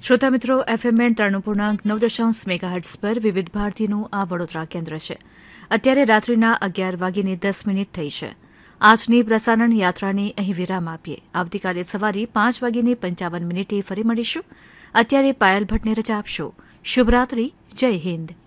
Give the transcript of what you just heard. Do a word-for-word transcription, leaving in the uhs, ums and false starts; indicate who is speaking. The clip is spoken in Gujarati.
Speaker 1: શ્રોતા મિત્રો, એફએમ બેન્ડ ત્રાણું પૂર્ણાંક નવ દશાંશ મેગાહર્ટ્ઝ પર વિવિધ ભારતીનું આ વડોદરા કેન્દ્ર છે. અત્યારે રાત્રિના અગિયાર વાગીને દસ મિનિટ થઈ છે. આજની પ્રસારણ યાત્રાને અહીં વિરામ આપીએ. આવતીકાલે સવારે પાંચ વાગીને પંચાવન મિનિટે ફરી મળીશું. અત્યારે પાયલ ભટ્ટને રજા આપશો. શુભરાત્રી. જય હિન્દ.